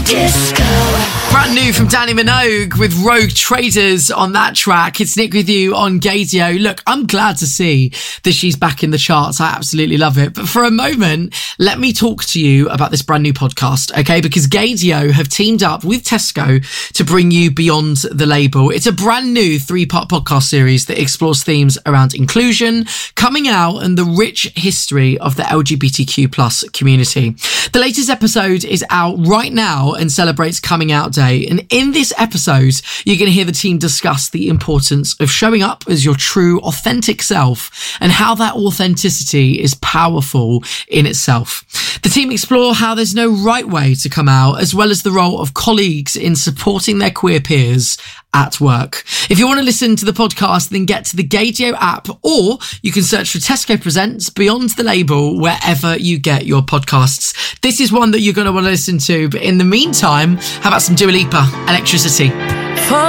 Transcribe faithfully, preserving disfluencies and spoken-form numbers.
disco. Brand new from Danny Minogue with Rogue Traders on that track. It's Nick with you on Gaydio. Look, I'm glad to see that she's back in the charts. I absolutely love it. But for a moment, let me talk to you about this brand new podcast, okay? Because Gaydio have teamed up with Tesco to bring you Beyond the Label. It's a brand new three-part podcast series that explores themes around inclusion, coming out, and the rich history of the L G B T Q plus community. The latest episode is out right now and celebrates Coming Out Day. And in this episode, you're going to hear the team discuss the importance of showing up as your true, authentic self and how that authenticity is powerful in itself. The team explore how there's no right way to come out, as well as the role of colleagues in supporting their queer peers at work. If you want to listen to the podcast, then get to the Gaydio app, or you can search for Tesco Presents Beyond the Label wherever you get your podcasts. This is one that you're going to want to listen to, but in the meantime, how about some Dua Lipa, Electricity?